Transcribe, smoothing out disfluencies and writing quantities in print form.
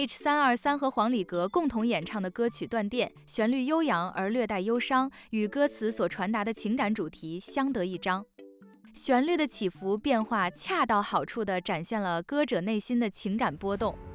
H323和黄礼格共同演唱的歌曲《断电》，旋律悠扬而略带忧伤，与歌词所传达的情感主题相得益彰。旋律的起伏变化恰到好处地展现了歌者内心的情感波动。